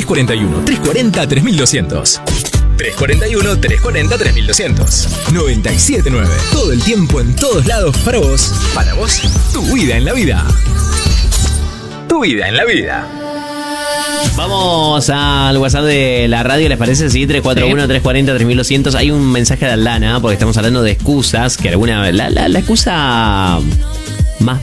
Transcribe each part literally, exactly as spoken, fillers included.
tres cuarenta y uno, tres cuarenta, tres mil doscientos. tres cuarenta y uno, tres cuarenta, tres mil doscientos. noventa y siete nueve. Todo el tiempo, en todos lados, para vos. Para vos, tu vida en la vida. Tu vida en la vida. Vamos al WhatsApp de la radio, ¿les parece? Sí, tres cuatro uno, tres cuarenta, tres mil doscientos. Hay un mensaje de Aldana, porque estamos hablando de excusas, que alguna... La, la, la excusa más...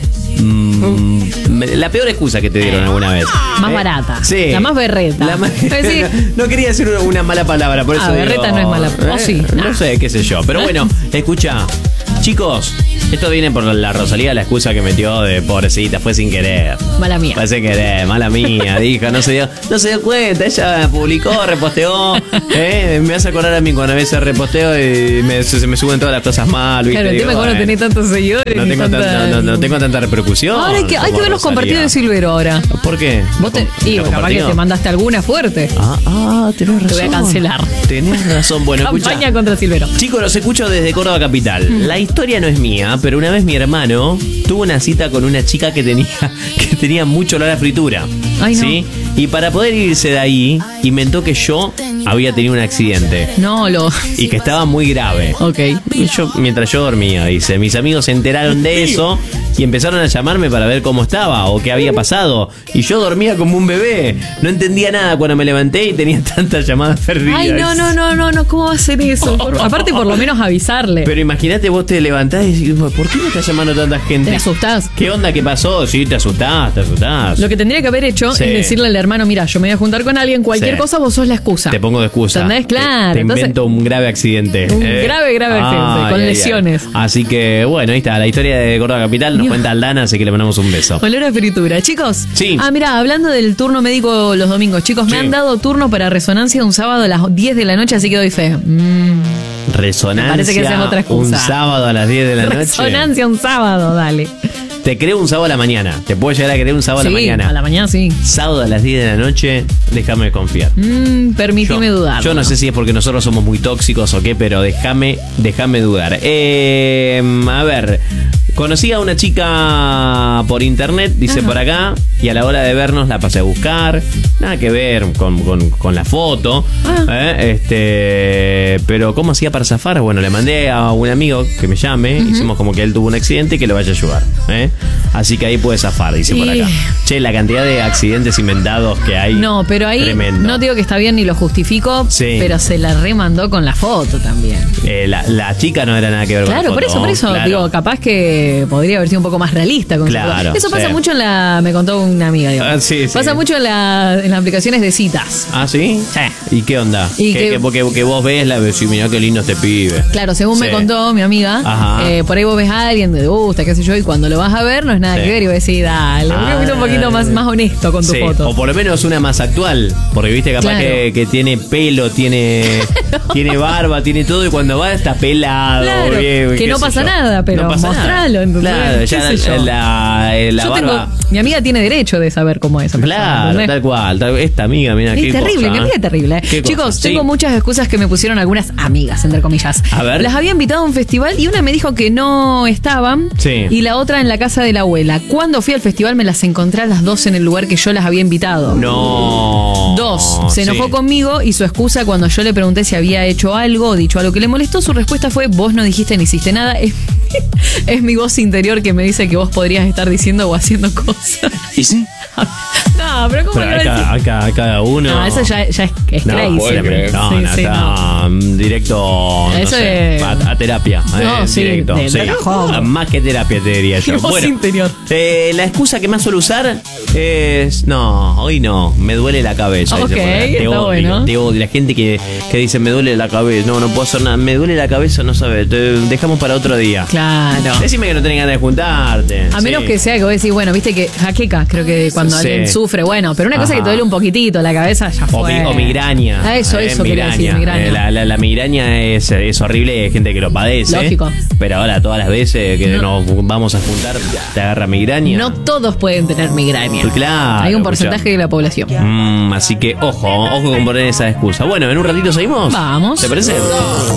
Mm, la peor excusa que te dieron alguna vez. Más ¿Eh? barata. Sí. La más berreta. La más... Sí. no, no quería decir una, una mala palabra, por eso Ah, digo, berreta no es mala. ¿O sí? No Nah. sé, qué sé yo. Pero bueno, escucha, chicos, esto viene por la Rosalía, la excusa que metió de pobrecita, fue sin querer. Mala mía. Fue sin querer, mala mía, dijo, no se dio, no se dio cuenta, ella publicó, reposteó, ¿eh? Me hace acordar a mí cuando a veces reposteo y me, se, se me suben todas las cosas mal, ¿viste? Claro, el Digo, tema es que no bueno, tenés tantos seguidores. no ni tengo, tanta... tan- no, no, no tengo tanta repercusión. Ahora hay que, hay que ver los como compartidos de Rosalía. Silvero ahora. ¿Por qué? Vos te, ¿Los y capaz que compartidos? te mandaste alguna fuerte. Ah, ah, tenés razón. Te voy a cancelar. Tenés razón. Bueno, escucha. Campaña contra Silvero. Chicos, los escucho desde Córdoba Capital. La historia no es mía, pero una vez mi hermano tuvo una cita con una chica que tenía, que tenía mucho olor a fritura. Ay, no. ¿Sí? Y para poder irse de ahí, inventó que yo había tenido un accidente. No, lo... Y que estaba muy grave. Ok. Y yo, mientras yo dormía, dice, mis amigos se enteraron de eso y empezaron a llamarme para ver cómo estaba o qué había pasado. Y yo dormía como un bebé. No entendía nada cuando me levanté y tenía tantas llamadas perdidas. Ay, no, no, no, no, no, ¿cómo va a ser eso? Por- aparte, por lo menos avisarle. Pero imagínate, vos te levantás y decís, ¿por qué me está llamando tanta gente? Te asustás. ¿Qué onda? ¿Qué pasó? Sí, te asustás, te asustás. Lo que tendría que haber hecho Sí. es decirle al hermano, mira, yo me voy a juntar con alguien, cualquier Sí. cosa, vos sos la excusa. Te pongo de excusa. ¿Entendés? Claro. Te, te Entonces- invento un grave accidente. Un grave, grave accidente, con lesiones. Así que, bueno, ahí está. La historia de Córdoba Capital nos Dios. cuenta Aldana, así que le mandamos un beso. Olor a fritura. Chicos. Sí. Ah, mira, hablando del turno médico los domingos. Chicos, Sí. me han dado turno para resonancia un sábado a las diez de la noche, así que doy fe. Mm. Resonancia. Me parece que esa es otra excusa. Un sábado a las diez de la noche. Resonancia un sábado, dale. Te creo un sábado a la mañana. Te puedo llegar a creer un sábado Sí, a la mañana. a la mañana sí. Sábado a las diez de la noche, déjame confiar. Mm, permitime yo, dudar. Yo no sé si es porque nosotros somos muy tóxicos o qué, pero déjame, déjame dudar. Eh, a ver, conocí a una chica por internet, dice Ajá. por acá, y a la hora de vernos la pasé a buscar. Nada que ver con, con, con la foto. Ah. eh, este, pero ¿cómo hacía para zafar? Bueno, le mandé a un amigo que me llame, uh-huh. Hicimos como que él tuvo un accidente y que lo vaya a ayudar. ¿eh? Así que ahí puede zafar, dice Y- por acá. Che, la cantidad de accidentes inventados que hay. No, pero ahí Tremendo. no digo que está bien ni lo justifico, Sí. pero se la remandó con la foto también. Eh, la, la chica no era nada que ver con la Claro, por foto, eso, por eso, claro. digo, capaz que podría haber sido un poco más realista con Claro, esa foto. Eso pasa sí. mucho en la, me contó una amiga, digo. Ah, sí, sí. Pasa mucho en, la, en las aplicaciones de citas. ¿Ah, sí? Sí. ¿Y qué onda? Y que, que- que- porque que vos ves la ves y mirá qué lindo este pibe. Claro, según me Sí. contó mi amiga, Ajá. eh, por ahí vos ves a alguien, te gusta, qué sé yo, y cuando lo vas a ver no es nada Sí. que ver y vos decís, dale, Ah. un poquito más, más honesto con tu Sí, foto. o por lo menos una más actual. Porque viste, capaz Claro. que, que tiene pelo, tiene tiene barba, tiene todo, y cuando va está pelado. Claro, bien, que qué no sé pasa yo. nada, pero No pasa mostralo, nada. ¿entendés? Claro, ¿Qué ya sé la, yo? la, eh, la Yo barba. tengo, mi amiga tiene derecho de saber cómo es. esa persona, Claro, ¿entendés? tal cual. tal- esta amiga, mira, Es qué terrible, cosa, mi ¿eh? amiga es terrible. Qué cosa, Chicos, sí. tengo muchas excusas que me pusieron algunas amigas, entre comillas. A ver. Las había invitado a un festival y una me dijo que no estaban. Sí. Y la otra en la casa de la abuela. Cuando fui al festival me las encontré a las dos en el lugar que yo las había invitado. No. Dos, se enojó Sí. conmigo y su excusa cuando yo le pregunté si había hecho algo o dicho algo que le molestó, su respuesta fue, vos no dijiste ni hiciste nada, es, es mi voz interior que me dice que vos podrías estar diciendo o haciendo cosas. ¿Y sí? No, pero ¿cómo Pero le hay voy a cada, decir? hay cada, cada uno. No, eso ya, ya es, es No, crazy. bueno, no, Sí, no, sí, está mm, directo no Eso sé, es- a, a terapia. No, eh, sí, directo. de- sí. de cajón. Ah, Más que terapia te diría yo. Mi voz interior. eh, la excusa que más suelo usar es no, hoy no, me duele la cabeza. dice Ok, por acá. Te está odio, bueno. te odio. La gente que, que dice me duele la cabeza, no, no puedo hacer nada, me duele la cabeza, no sabes, te dejamos para otro día. Claro. Decime que no tenés ganas de juntarte. A menos sí. que sea que vos decís, bueno, viste que jaqueca, creo que cuando Sí. alguien sufre, bueno, pero una cosa Ajá. que te duele un poquitito, la cabeza ya O, fue. mi- o migraña. Ah, eso, Eh, eso quería decir, migraña. Eh, la, la, la migraña es, es horrible, hay gente que lo padece. Lógico. Pero ahora todas las veces que No. nos vamos a juntar, te agarra migraña. No todos pueden tener migraña. Pues claro, Hay un escuchá. porcentaje de la población. Mm, así que ojo, ojo con poner esa excusa. Bueno, en un ratito seguimos. Vamos. ¿Te parece?